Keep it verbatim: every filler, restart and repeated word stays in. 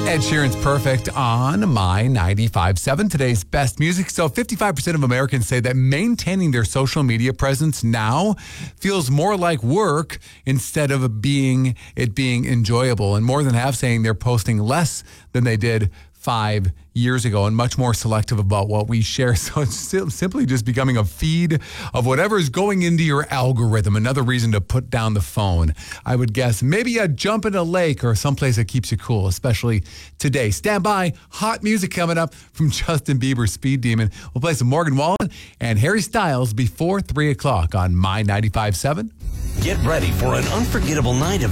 Ed Sheeran's Perfect on My ninety-five point seven, today's best music. So fifty-five percent of Americans say that maintaining their social media presence now feels more like work instead of being it being enjoyable. And more than half saying they're posting less than they did five years ago and much more selective about what we share. So it's simply just becoming a feed of whatever is going into your algorithm. Another reason to put down the phone, I would guess. Maybe a jump in a lake or someplace that keeps you cool, especially today. Stand by. Hot music coming up from Justin Bieber's Speed Demon. We'll play some Morgan Wallen and Harry Styles before three o'clock on My ninety-five point seven. Get ready for an unforgettable night of